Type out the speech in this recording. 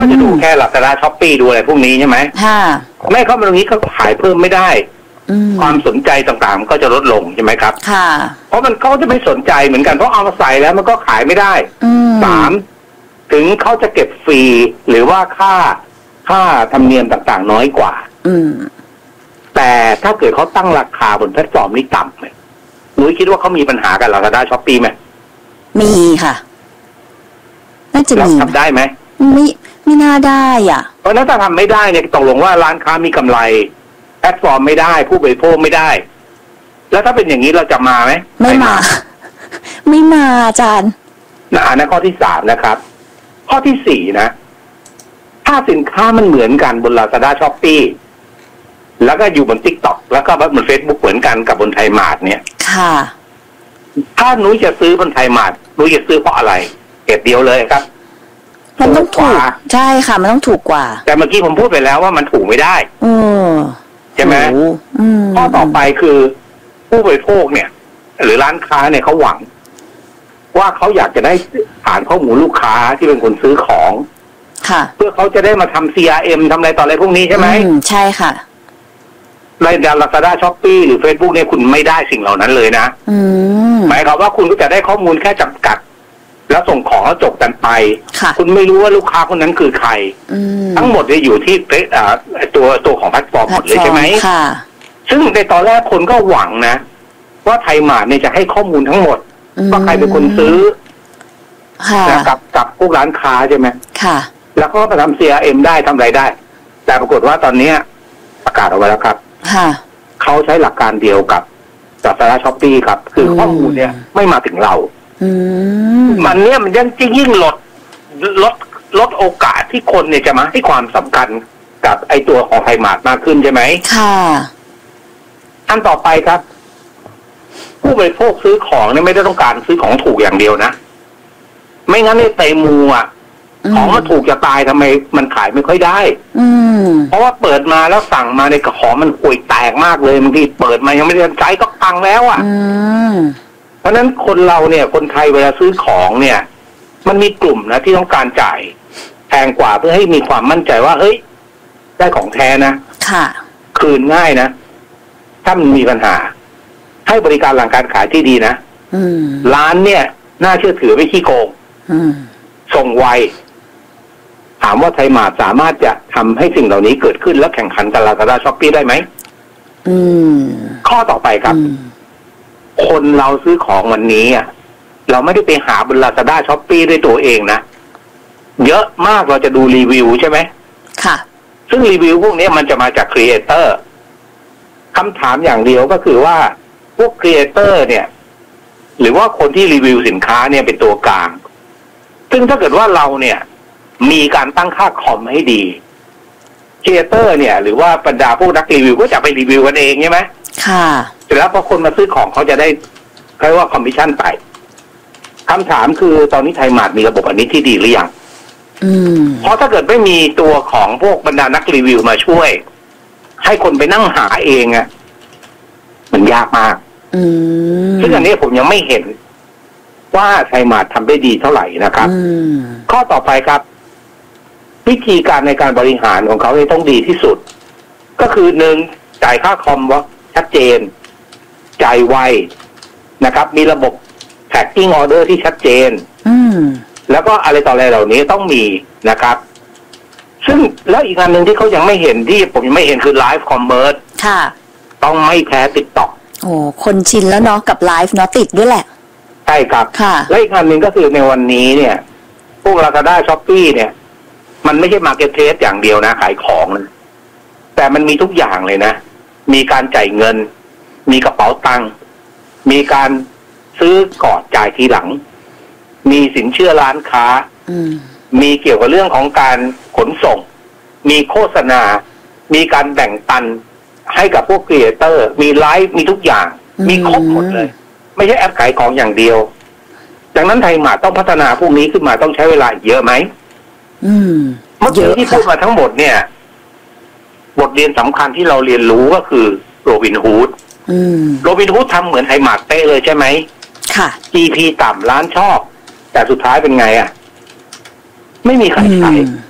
ก็จะดูแค่ Lazada Shopee ดูอะไรพวกนี้ใช่ไหมค่ะไม่เข้ามาตรงนี้ก็ขายเพิ่มไม่ได้ความสนใจต่างๆก็จะลดลงใช่ไหมครับค่ะเพราะมันเขาจะไม่สนใจเหมือนกันเพราะเอามาใส่แล้วมันก็ขายไม่ได้3ถึงเขาจะเก็บฟรีหรือว่าค่าธรรมเนียมต่างๆน้อยกว่าแต่ถ้าเกิดเขาตั้งราคาบนแพลตฟอร์มนี้ต่ำเลยหนูคิดว่าเขามีปัญหากับ Lazada Shopee ไหมมีค่ะน่าจะมีทำได้ไหมไม่น่าได้อ่ะเพราะนั้นถ้าทำไม่ได้เนี่ยตกลงว่าร้านค้ามีกำไรแพลตฟอร์มไม่ได้ผู้บริโภคไม่ได้แล้วถ้าเป็นอย่างนี้เราจะมาไหมไม่มาอาจารย์นะข้อที่3นะครับข้อที่4นะถ้าสินค้ามันเหมือนกันบน Lazada Shopee แล้วก็อยู่บน TikTok แล้วก็บน Facebook เหมือนกันกับบนไทยมาร์ทเนี่ยค่ะถ้าหนูจะซื้อบนไทยมาร์ทหนูจะซื้อเพราะอะไรเหตุเดียวเลยครับมันต้องถูกใช่ค่ะมันต้องถูกกว่าแต่เมื่อกี้ผมพูดไปแล้วว่ามันถูกไม่ได้ใช่ไหมข้อต่อไปคือผู้บริโภคเนี่ยหรือร้านค้าเนี่ยเขาหวังว่าเขาอยากจะได้ฐานข้อมูลลูกค้าที่เป็นคนซื้อของค่ะเพื่อเขาจะได้มาทำ CRM ทำอะไรต่ออะไรพวกนี้ใช่ไหมใช่ค่ะใน Lazada Shopee หรือ Facebook เนี่ยคุณไม่ได้สิ่งเหล่านั้นเลยนะหมายความว่าคุณก็จะได้ข้อมูลแค่จำกัดแล้วส่งของแล้วจบกันไปคุณไม่รู้ว่าลูกค้าคนนั้นคือใครทั้งหมดจะอยู่ที่ตัวของแพลตฟอร์มหมดเลยใช่ไหมซึ่งในตอนแรกคนก็หวังนะว่าไทยมาร์ทเนี่ยจะให้ข้อมูลทั้งหมดว่าใครเป็นคนซื้อกับพวกร้านค้าใช่ไหมแล้วก็มาทำ CRM ได้ทำอะไรได้แต่ปรากฏว่าตอนนี้ประกาศออกมาแล้วครับเขาใช้หลักการเดียวกับ Lazada Shopee ครับคือข้อมูลเนี่ยไม่มาถึงเรามันเนี่ยมันยิ่งลดโอกาสที่คนเนี่ยจะมาให้ความสำคัญกับไอตัวของไทยมาร์ทมากขึ้นใช่ไหมค่ะอันต่อไปครับผู้บริโภคซื้อของเนี่ยไม่ได้ต้องการซื้อของถูกอย่างเดียวนะไม่งั้นเนี่ยเตมูอ่ะของมันถูกจะตายทำไมมันขายไม่ค่อยได้เพราะว่าเปิดมาแล้วสั่งมาในกระของมันห่วยแตกมากเลยบางทีเปิดมายังไม่ได้ใช้ก็พังแล้วอ่ะเพราะนั้นคนเราเนี่ยคนไทยเวลาซื้อของเนี่ยมันมีกลุ่มนะที่ต้องการจ่ายแพงกว่าเพื่อให้มีความมั่นใจว่าเฮ้ยได้ของแท้นะค่ะคืนง่ายนะถ้ามันมีปัญหาให้บริการหลังการขายที่ดีนะร้านเนี่ยน่าเชื่อถือไม่ขี้โกงส่งไวถามว่าไทยมาร์ทสามารถจะทำให้สิ่งเหล่านี้เกิดขึ้นและแข่งขันกับ Lazada Shopee ได้ไหมข้อต่อไปครับคนเราซื้อของวันนี้อ่ะเราไม่ได้ไปหาบน Lazada Shopee ด้วยตัวเองนะเยอะมากเราจะดูรีวิวใช่ไหมค่ะซึ่งรีวิวพวกนี้มันจะมาจากครีเอเตอร์คำถามอย่างเดียวก็คือว่าพวกครีเอเตอร์เนี่ยหรือว่าคนที่รีวิวสินค้าเนี่ยเป็นตัวกลางซึ่งถ้าเกิดว่าเราเนี่ยมีการตั้งค่าคอมให้ดีครีเอเตอร์เนี่ยหรือว่าบรรดาพวกนักรีวิวก็จะไปรีวิวกันเองใช่ไหมค่ะเสร็จแล้วพอคนมาซื้อของเขาจะได้เรียกว่าคอมมิชชั่นไปคำถามคือตอนนี้ไทยมาร์ทมีระบบอันนี้ที่ดีหรือยังเพราะถ้าเกิดไม่มีตัวของพวกบรรดานักรีวิวมาช่วยให้คนไปนั่งหาเองอ่ะมันยากมากซึ่งอันนี้ผมยังไม่เห็นว่าไทยมาร์ททำได้ดีเท่าไหร่นะครับข้อต่อไปครับวิธีการในการบริหารของเขาต้องดีที่สุดก็คือ1จ่ายค่าคอมว่าชัดเจนจ่ายไวนะครับมีระบบ tracking order ที่ชัดเจนแล้วก็อะไรต่ออะไรเหล่านี้ต้องมีนะครับซึ่งแล้วอีกอันหนึ่งที่เขายังไม่เห็นที่ผมยังไม่เห็นคือ live commerce ค่ะต้องไม่แพ้ TikTok โอ้คนชินแล้วเนาะกับไลฟ์เนาะติดด้วยแหละใช่ครับค่ะและอีกอันหนึ่งก็คือในวันนี้เนี่ยพวก Lazada Shopee เนี่ยมันไม่ใช่ marketplace อย่างเดียวนะขายของนะแต่มันมีทุกอย่างเลยนะมีการจ่ายเงินมีกระเป๋าตังค์มีการซื้อก่อนจ่ายทีหลังมีสินเชื่อร้านค้ามีเกี่ยวกับเรื่องของการขนส่งมีโฆษณามีการแบ่งปันให้กับพวกครีเอเตอร์มีไลฟ์มีทุกอย่างมีครบหมดเลยไม่ใช่แอปขายของอย่างเดียวดังนั้นไทยมาต้องพัฒนาพวกนี้ขึ้นมาต้องใช้เวลาเยอะไหมเมื่อกี้ที่พูดมาทั้งหมดเนี่ยบทเรียนสำคัญที่เราเรียนรู้ก็คือโรบินฮูดโรบินฮูดทำเหมือนไทยมาร์ทเป๊ะเลยใช่ไหมค่ะ GP ต่ำร้านชอบแต่สุดท้ายเป็นไงอ่ะไม่มีใครใช้